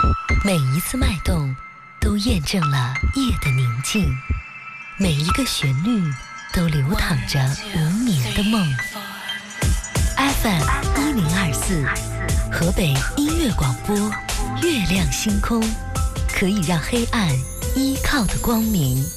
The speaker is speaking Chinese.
每一次脉动都验证了夜的宁静，每一个旋律都流淌着无眠的梦。FM 1024，河北音乐广播，月亮星空，可以让黑暗依靠的光明。